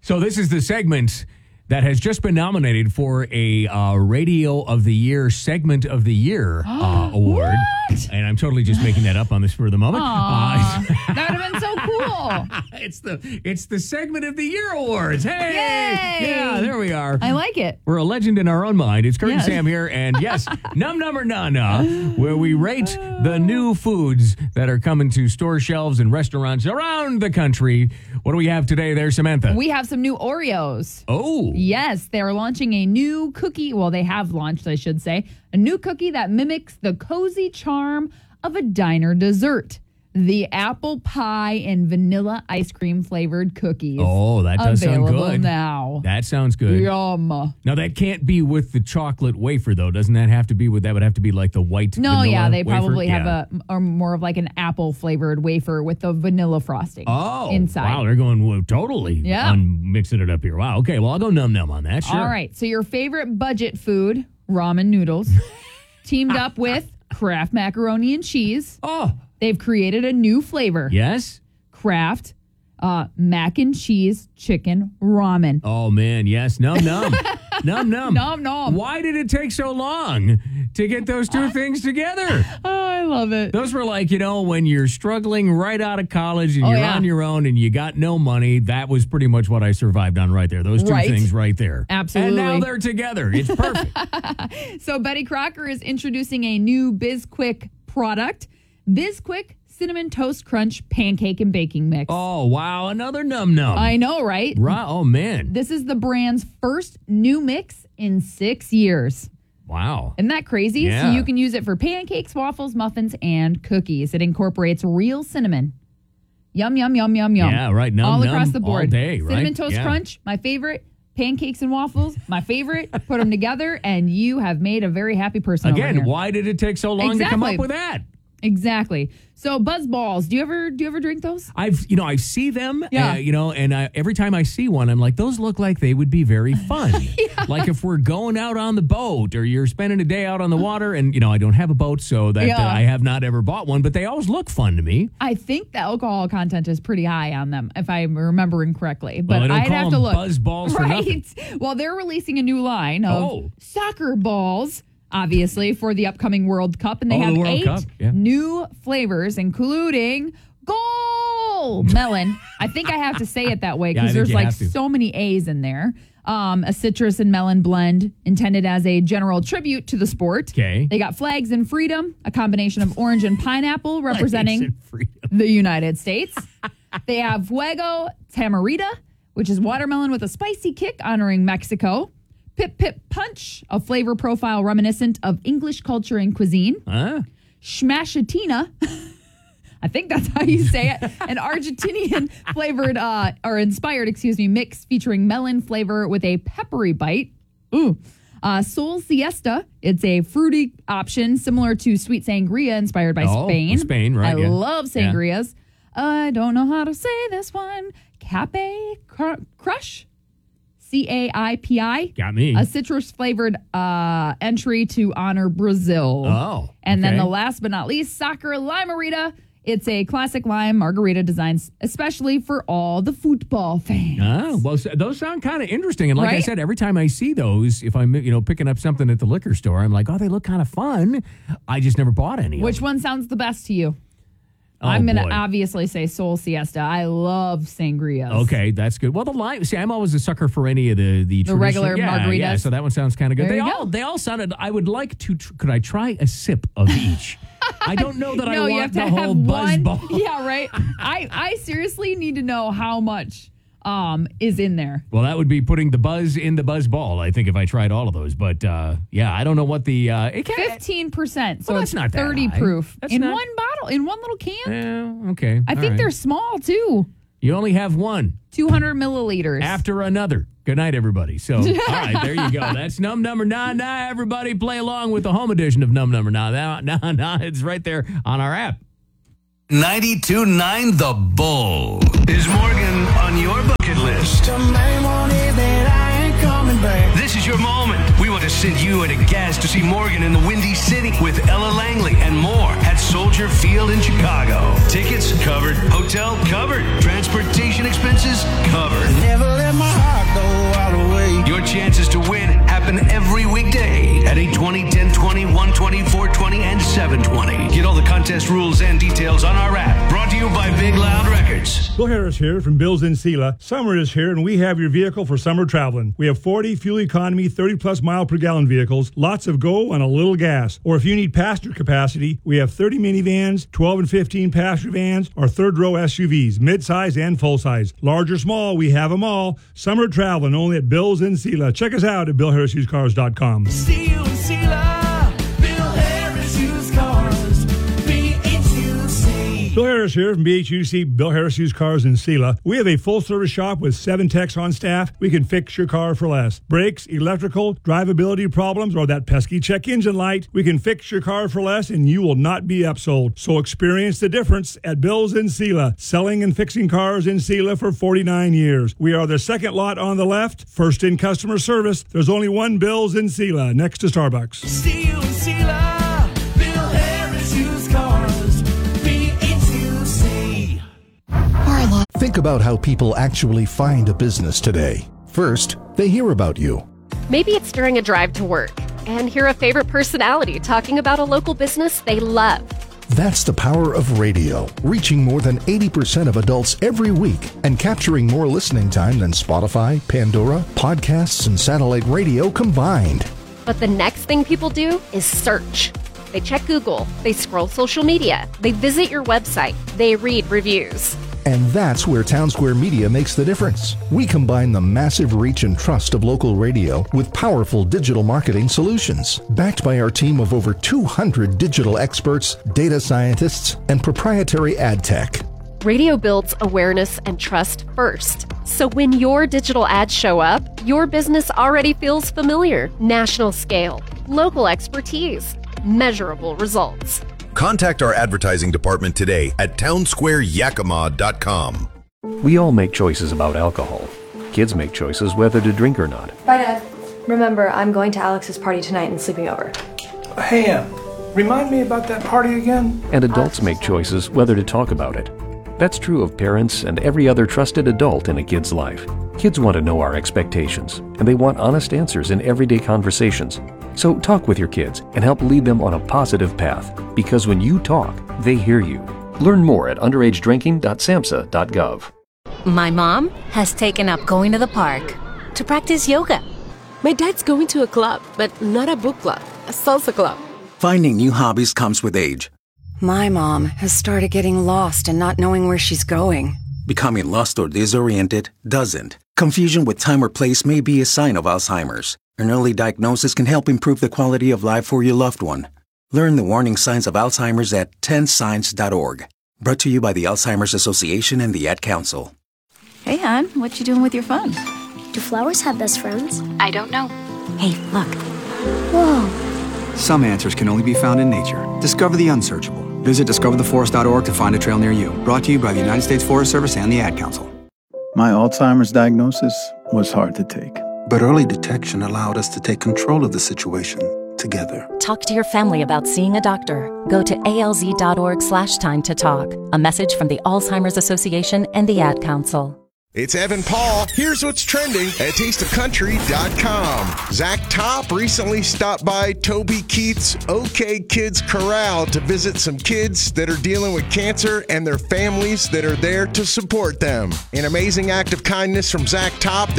So this is the segment that has just been nominated for a Radio of the Year Segment of the Year award. What? And I'm totally just making that up on this for the moment. That would have been so cool. It's the Segment of the Year Awards. Hey! Yay! Yeah, there we are. I like it. We're a legend in our own mind. It's Kurt and Yes. Sam here, and yes, Num Num or Na Na, where we rate the new foods that are coming to store shelves and restaurants around the country. What do we have today there, Samantha? We have some new Oreos. Oh. Yes, they're launching a new cookie. Well, they have launched, I should say, a new cookie that mimics the cozy charm of a diner dessert. The apple pie and vanilla ice cream flavored cookies. Oh, that does sound available good. now. That sounds good. Yum. Now, that can't be with the chocolate wafer, though. Doesn't that have to be with that? Would have to be like the white No, vanilla yeah, they wafer? probably Yeah. have a more of like an apple flavored wafer with the vanilla frosting inside. Wow, they're going totally on mixing it up here. Wow, okay, well, I'll go Num Num on that, sure. All right, so your favorite budget food, ramen noodles, teamed up with Kraft macaroni and cheese. Oh. They've created a new flavor. Yes? Kraft mac and cheese chicken ramen. Oh, man, yes. Num Num. Num Num. Nom nom. Why did it take so long to get those two things together? Oh, I love it. Those were like, when you're struggling right out of college and you're on your own and you got no money, that was pretty much what I survived on right there. Those two things right there. Absolutely. And now they're together. It's perfect. So Betty Crocker is introducing a new Bizquick product. Bizquick Cinnamon Toast Crunch Pancake and Baking Mix. Oh, wow. Another Num Num. I know, right? Right. Oh, man. This is the brand's first new mix in 6 years. Wow. Isn't that crazy? Yeah. So you can use it for pancakes, waffles, muffins, and cookies. It incorporates real cinnamon. Yum, yum, yum, yum, yum. Yeah, right. Num, all num, across the board. all day, right? Cinnamon Toast Yeah. Crunch, my favorite. Pancakes and waffles, my favorite. Put them together, and you have made a very happy person. over Again, here. why did it take so long to come up with that? Exactly. So Buzz Balls, do you ever drink those? I see them, Yeah. and every time I see one, I'm like, those look like they would be very fun. Like if we're going out on the boat or you're spending a day out on the water, and I don't have a boat, so that I have not ever bought one, but they always look fun to me. I think the alcohol content is pretty high on them, if I'm remembering correctly. But Well, I don't I'd call have to them look. Buzz Balls for nothing. Well, they're releasing a new line of soccer balls. Obviously, for the upcoming World Cup. And they have the World 8 Cup, yeah. new flavors, including Goal Melon. I think I have to say it that way Yeah, I because think there's you like have to. so many A's in there. A citrus and melon blend intended as a general tribute to the sport. Okay. They got Flags and Freedom, a combination of orange and pineapple representing and freedom. the United States. They have Fuego Tamarita, which is watermelon with a spicy kick honoring Mexico. Pip Pip Punch, a flavor profile reminiscent of English culture and cuisine. Huh? Schmashatina, I think that's how you say it, an Argentinian flavored, or inspired, mix featuring melon flavor with a peppery bite. Ooh. Sol Siesta, it's a fruity option similar to sweet sangria inspired by Spain. Spain, right. I love sangrias. I don't know how to say this one. Cape Crush. CAIPI. Got me. A citrus-flavored entry to honor Brazil. Oh, And then okay. the last but not least, Soccer Limerita. It's a classic lime margarita designed especially for all the football fans. Oh, well, those sound kind of interesting. And like I Right? said, every time I see those, if I'm, picking up something at the liquor store, I'm like, oh, they look kind of fun. I just never bought any Which of them. one sounds the best to you? Oh, I'm going to boy. obviously say Sol Siesta. I love sangrias. Okay, that's good. Well, the lime. See, I'm always a sucker for any of the traditional- regular margaritas. Yeah, so that one sounds kind of good. There you go. They all sounded. I would like to. Could I try a sip of each? I don't know that I No, you want have to the whole have buzz one. ball. Yeah, right. I seriously need to know how much is in there. Well, that would be putting the buzz in the buzz ball, I think, if I tried all of those. But yeah, I don't know what the 15%. So Well, it's that's not that 30 high. proof. That's in not- one bottle, in one little can. Yeah, okay. I think they're small too. You only have one 200 milliliters. after another. Good night, everybody. So, all right, there you go. That's Num Num or Na Na. Everybody play along with the home edition of Num Num or Na Na. It's right there on our app. 92.9 The Bull. Is Morgan on your bucket list? This is your moment. We want to send you and a guest to see Morgan in the Windy City with Ella Langley and more at Soldier Field in Chicago. Tickets covered. Hotel covered. Transportation expenses covered. Never let my 720. Get all the contest rules and details on our app. Brought to you by Big Loud Records. Bill Harris here from Bill's in Sela. Summer is here, and we have your vehicle for summer traveling. We have 40 fuel economy, 30-plus mile per gallon vehicles, lots of go and a little gas. Or if you need passenger capacity, we have 30 minivans, 12 and 15 passenger vans, or third-row SUVs, mid-size and full-size. Large or small, we have them all. Summer traveling only at Bill's in Sela. Check us out at BillHarrisUsedCars.com. See you in Sela, Bill Harris Used Cars, BHUC. Bill Harris here from BHUC, Bill Harris Used Cars in Sela. We have a full-service shop with 7 techs on staff. We can fix your car for less. Brakes, electrical, drivability problems, or that pesky check engine light. We can fix your car for less, and you will not be upsold. So experience the difference at Bill's in Sela. Selling and fixing cars in Sela for 49 years. We are the second lot on the left, first in customer service. There's only one Bill's in Sela, next to Starbucks. See you in Sela, Bill Harris Used Cars, BHUC. Think about how people actually find a business today. First, they hear about you. Maybe it's during a drive to work and hear a favorite personality talking about a local business they love. That's the power of radio, reaching more than 80% of adults every week and capturing more listening time than Spotify, Pandora, podcasts, and satellite radio combined. But the next thing people do is search. They check Google, they scroll social media, they visit your website, they read reviews. And that's where Town Square Media makes the difference. We combine the massive reach and trust of local radio with powerful digital marketing solutions, backed by our team of over 200 digital experts, data scientists, and proprietary ad tech. Radio builds awareness and trust first. So when your digital ads show up, your business already feels familiar. National scale, local expertise, measurable results. Contact our advertising department today at townsquareyakima.com. We all make choices about alcohol. Kids make choices whether to drink or not. Bye, Dad. Remember, I'm going to Alex's party tonight and sleeping over. Hey, Em, remind me about that party again? And adults make choices whether to talk about it. That's true of parents and every other trusted adult in a kid's life. Kids want to know our expectations, and they want honest answers in everyday conversations. So talk with your kids and help lead them on a positive path, because when you talk, they hear you. Learn more at underagedrinking.samhsa.gov. My mom has taken up going to the park to practice yoga. My dad's going to a club, but not a book club, a salsa club. Finding new hobbies comes with age. My mom has started getting lost and not knowing where she's going. Becoming lost or disoriented doesn't. Confusion with time or place may be a sign of Alzheimer's. An early diagnosis can help improve the quality of life for your loved one. Learn the warning signs of Alzheimer's at 10signs.org. Brought to you by the Alzheimer's Association and the Ad Council. Hey, hon, what you doing with your phone? Do flowers have best friends? I don't know. Hey, look. Whoa. Some answers can only be found in nature. Discover the unsearchable. Visit discovertheforest.org to find a trail near you. Brought to you by the United States Forest Service and the Ad Council. My Alzheimer's diagnosis was hard to take. But early detection allowed us to take control of the situation together. Talk to your family about seeing a doctor. Go to alz.org/time to talk. A message from the Alzheimer's Association and the Ad Council. It's Evan Paul. Here's what's trending at tasteofcountry.com. Zach Top recently stopped by Toby Keith's OK Kids Corral to visit some kids that are dealing with cancer and their families that are there to support them. An amazing act of kindness from Zach Top.